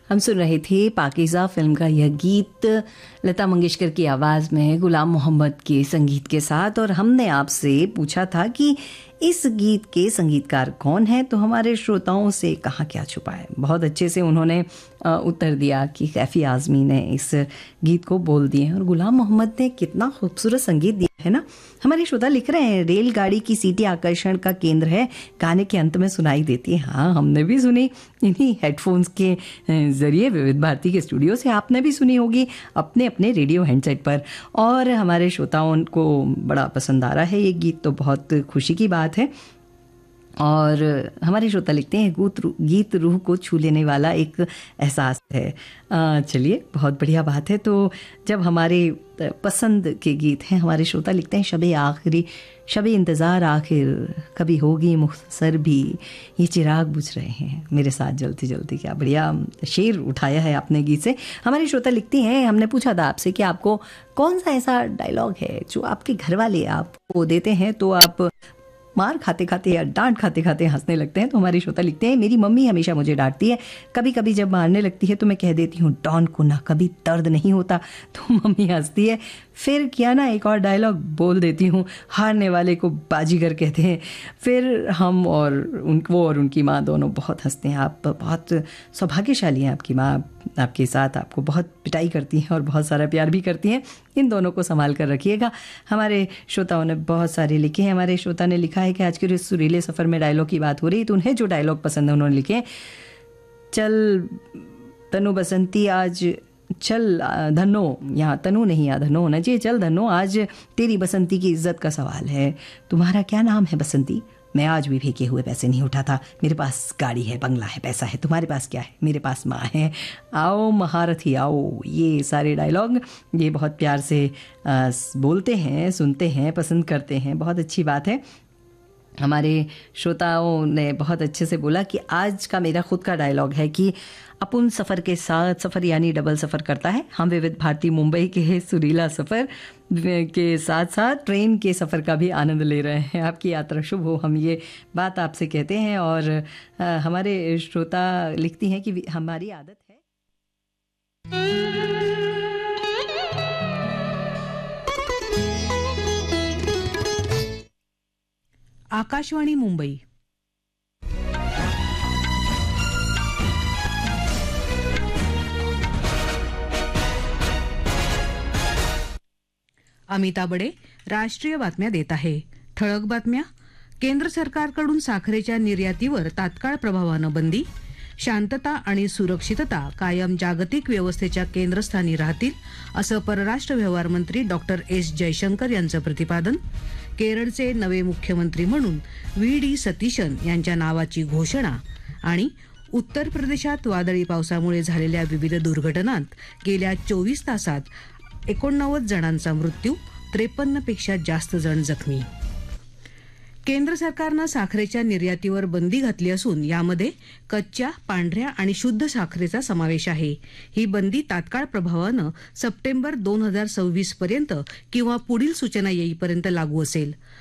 हम सुन रहे थे पाकीज़ा फिल्म का यह गीत लता मंगेशकर की आवाज़ में गुलाम मोहम्मद के संगीत के साथ। और हमने आपसे पूछा था कि इस गीत के संगीतकार कौन है, तो हमारे श्रोताओं से कहाँ क्या छुपा है। बहुत अच्छे से उन्होंने उत्तर दिया कि कैफी आज़मी ने इस गीत को बोल दिए हैं और गुलाम मोहम्मद ने कितना खूबसूरत संगीत दिया है ना। हमारे श्रोता लिख रहे हैं रेलगाड़ी की सीटी आकर्षण का केंद्र है, गाने के अंत में सुनाई देती है। हाँ, हमने भी सुनी इन्हीं हेडफोन्स के जरिए विविध भारती के स्टूडियो से। आपने भी सुनी होगी अपने अपने रेडियो हैंडसेट पर। और हमारे श्रोताओं को बड़ा पसंद आ रहा है ये गीत, तो बहुत खुशी की बात है। और हमारे श्रोता लिखते हैं गीत रूह को छू लेने वाला एक एहसास है। चलिए, बहुत बढ़िया बात है। तो जब हमारे पसंद के गीत हैं, हमारे श्रोता लिखते हैं शबे इंतज़ार आखिर कभी होगी मुख्तसर भी, ये चिराग बुझ रहे हैं मेरे साथ जलती जलती। क्या बढ़िया शेर उठाया है आपने गीत से। हमारी श्रोता लिखती हैं, हमने पूछा था आपसे कि आपको कौन सा ऐसा डायलॉग है जो आपके घर वाले आपको देते हैं तो आप मार खाते खाते या डांट खाते खाते हंसने लगते हैं। तो हमारी श्रोता लिखते हैं, मेरी मम्मी हमेशा मुझे डांटती है, कभी कभी जब मारने लगती है तो मैं कह देती हूँ डॉन को ना कभी दर्द नहीं होता, तो मम्मी हंसती है। फिर क्या ना एक और डायलॉग बोल देती हूँ, हारने वाले को बाजीगर कहते हैं। फिर हम और वो और उनकी माँ दोनों बहुत हंसते हैं। आप बहुत सौभाग्यशाली हैं, आपकी माँ आपके साथ आपको बहुत पिटाई करती हैं और बहुत सारा प्यार भी करती हैं। इन दोनों को संभाल कर रखिएगा। हमारे श्रोताओं ने बहुत सारे लिखे हैं। हमारे श्रोता ने लिखा है कि आज के इस सुरीले सफ़र में डायलॉग की बात हो रही, तो उन्हें जो डायलॉग पसंद है उन्होंने लिखे, चल तनु बसंती आज चल धनो, यहाँ तनु नहीं या धनो होना चाहिए, चल धनो आज तेरी बसंती की इज्जत का सवाल है। तुम्हारा क्या नाम है बसंती? मैं आज भी फेंके हुए पैसे नहीं उठाता, मेरे पास गाड़ी है, बंगला है, पैसा है। तुम्हारे पास क्या है? मेरे पास माँ है। आओ महारथी आओ। ये सारे डायलॉग ये बहुत प्यार से बोलते हैं, सुनते हैं, पसंद करते हैं। बहुत अच्छी बात है। हमारे श्रोताओं ने बहुत अच्छे से बोला कि आज का मेरा खुद का डायलॉग है कि अपन सफ़र के साथ सफ़र यानी डबल सफ़र करता है। हम विविध भारती मुंबई के सुरीला सफ़र के साथ साथ ट्रेन के सफ़र का भी आनंद ले रहे हैं। आपकी यात्रा शुभ हो, हम ये बात आपसे कहते हैं। और हमारे श्रोता लिखती हैं कि हमारी आदत है। आकाशवाणी मुंबई। अमिता बडे राष्ट्रीय बातम्या देत आहे। ठळक बातम्या. केंद्र सरकारकडून साखरेच्या निर्यातीवर तात्काळ प्रभावानं बंदी. शांतता आणि सुरक्षितता कायम जागतिक व्यवस्थेच्या केंद्रस्थानी राहतील असं परराष्ट्र व्यवहार मंत्री डॉक्टर एस जयशंकर यांचं प्रतिपादन. केरळचे नवे मुख्यमंत्री म्हणून व्ही डी सतीशन यांच्या नावाची घोषणा. आणि उत्तर प्रदेशात वादळी पावसामुळे झालेल्या विविध दुर्घटनांत गेल्या 24 तासात 89 जणांचा मृत्यू, 53 पेक्षा जास्त जण जखमी. केंद्र सरकारनं साखरेच्या निर्यातीवर बंदी घातली असून यामध्ये कच्च्या, पांढऱ्या आणि शुद्ध साखरेचा समावेश आहे. ही बंदी तात्काळ प्रभावानं सप्टेंबर 2026 पर्यंत किंवा पुढील सूचना येईपर्यंत लागू असेल.